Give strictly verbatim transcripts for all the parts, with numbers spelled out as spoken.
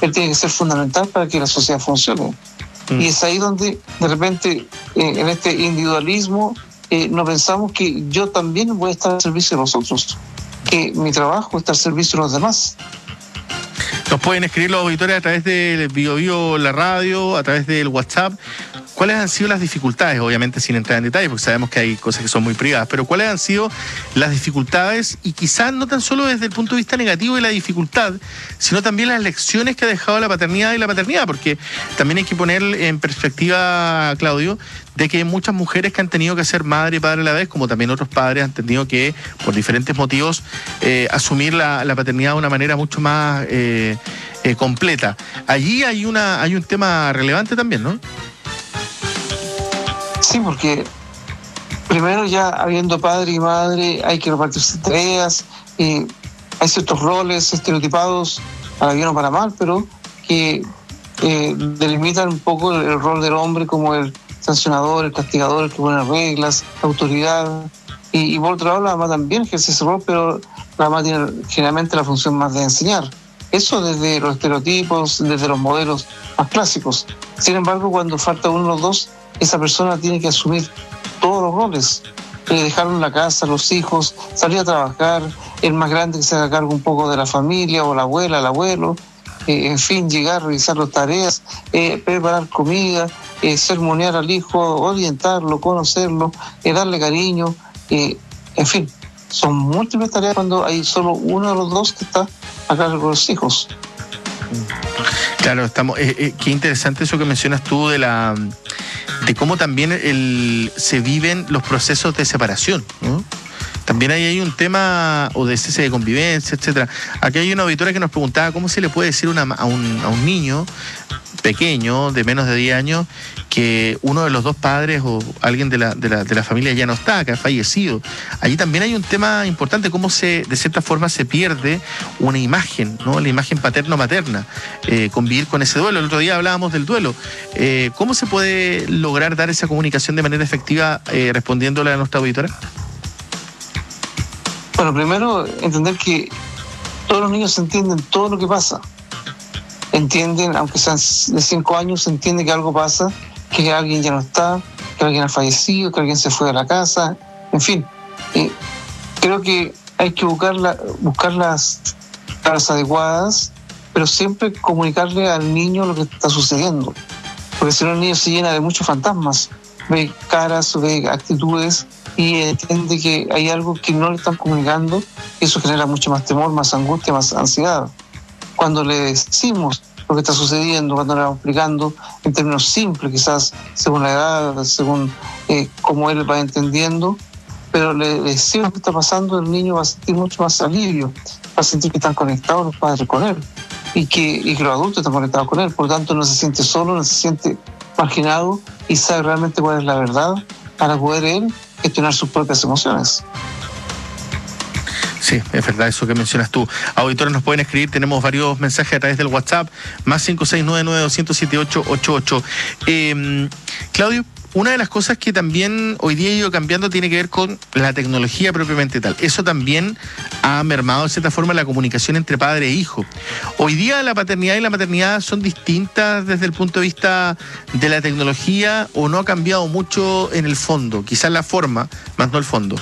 él tiene que ser fundamental para que la sociedad funcione. Mm. Y es ahí donde de repente eh, en este individualismo eh, no pensamos que yo también voy a estar al servicio de los otros, que mi trabajo está al servicio de los demás. Nos pueden escribir los auditores a través del Bio Bio, la radio, a través del WhatsApp. ¿Cuáles han sido las dificultades? Obviamente sin entrar en detalle, porque sabemos que hay cosas que son muy privadas, pero ¿cuáles han sido las dificultades? Y quizás no tan solo desde el punto de vista negativo de la dificultad, sino también las lecciones que ha dejado la paternidad y la paternidad, porque también hay que poner en perspectiva, Claudio, de que hay muchas mujeres que han tenido que ser madre y padre a la vez, como también otros padres han tenido que, por diferentes motivos, eh, asumir la, la paternidad de una manera mucho más eh, eh, completa. Allí hay, una, hay un tema relevante también, ¿no? Sí, porque primero ya habiendo padre y madre hay que repartirse tareas, eh, hay ciertos roles estereotipados para bien o para mal, pero que eh, delimitan un poco el, el rol del hombre como el sancionador, el castigador, el que pone reglas, la autoridad. Y, y por otro lado la mamá también ejerce ese rol, pero la mamá tiene generalmente la función más de enseñar. Eso desde los estereotipos, desde los modelos más clásicos. Sin embargo, cuando falta uno de los dos, esa persona tiene que asumir todos los roles, eh, dejar en la casa, los hijos, salir a trabajar, el más grande que se haga cargo un poco de la familia, o la abuela, el abuelo, eh, en fin, llegar, revisar las tareas, eh, preparar comida, eh, sermonear al hijo, orientarlo, conocerlo, eh, darle cariño, eh, en fin, son múltiples tareas cuando hay solo uno de los dos que está a cargo de los hijos. Claro, estamos. Eh, eh, qué interesante eso que mencionas tú de la de cómo también el, se viven los procesos de separación, ¿no? También ahí hay un tema o de cese de convivencia, etcétera. Aquí hay una auditora que nos preguntaba cómo se le puede decir una, a, un, a un niño pequeño de menos de diez años que uno de los dos padres o alguien de la, de la, de la familia ya no está, que ha fallecido. Allí también hay un tema importante, cómo se, de cierta forma se pierde una imagen, ¿no? La imagen paterno-materna, eh, convivir con ese duelo. El otro día hablábamos del duelo. Eh, ¿Cómo se puede lograr dar esa comunicación de manera efectiva eh, respondiéndole a nuestra auditora? Bueno, primero entender que todos los niños entienden todo lo que pasa. Entienden, aunque sean de cinco años, entiende que algo pasa, que alguien ya no está, que alguien ha fallecido, que alguien se fue de la casa, en fin. Eh, creo que hay que buscar, la, buscar las palabras adecuadas, pero siempre comunicarle al niño lo que está sucediendo. Porque si no, el niño se llena de muchos fantasmas, ve caras, ve actitudes y entiende que hay algo que no le están comunicando, y eso genera mucho más temor, más angustia, más ansiedad. Cuando le decimos lo que está sucediendo, cuando le vamos explicando en términos simples, quizás según la edad, según eh, cómo él va entendiendo, pero le decimos lo que está pasando, el niño va a sentir mucho más alivio, va a sentir que están conectados los padres con él y que, y que los adultos están conectados con él, por lo tanto no se siente solo, no se siente marginado y sabe realmente cuál es la verdad para poder él gestionar sus propias emociones. Sí, es verdad eso que mencionas tú. Auditores nos pueden escribir, tenemos varios mensajes a través del WhatsApp, más cinco seis nueve nueve dos cero siete ocho ocho ocho. Eh, Claudio, una de las cosas que también hoy día ha ido cambiando tiene que ver con la tecnología propiamente tal. Eso también ha mermado de cierta forma la comunicación entre padre e hijo. Hoy día la paternidad y la maternidad son distintas desde el punto de vista de la tecnología, o no ha cambiado mucho en el fondo, quizás la forma, más no el fondo.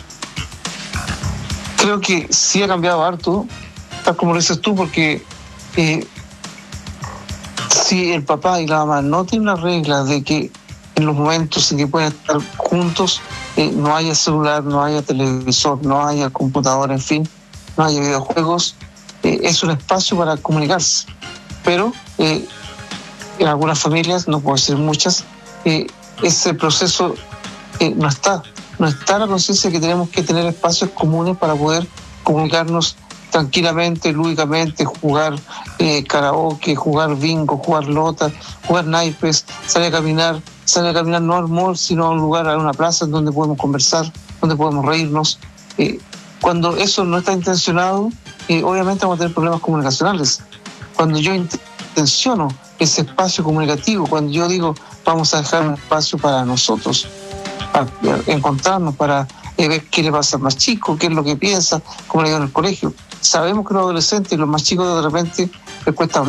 Creo que sí ha cambiado harto, tal como lo dices tú, porque eh, si el papá y la mamá no tienen las reglas de que en los momentos en que pueden estar juntos eh, no haya celular, no haya televisor, no haya computadora, en fin, no haya videojuegos, eh, es un espacio para comunicarse. Pero eh, en algunas familias, no puedo decir muchas, eh, ese proceso eh, no está. No está la conciencia de que tenemos que tener espacios comunes para poder comunicarnos tranquilamente, lúdicamente, jugar eh, karaoke, jugar bingo, jugar lota, jugar naipes, salir a caminar, salir a caminar no al mall, sino a un lugar, a una plaza en donde podemos conversar, donde podemos reírnos. Eh, cuando eso no está intencionado, eh, obviamente vamos a tener problemas comunicacionales. Cuando yo intenciono ese espacio comunicativo, cuando yo digo vamos a dejar un espacio para nosotros, para encontrarnos, para eh, ver qué le pasa al más chico, qué es lo que piensa, cómo le va en el colegio. Sabemos que los adolescentes y los más chicos de repente les cuesta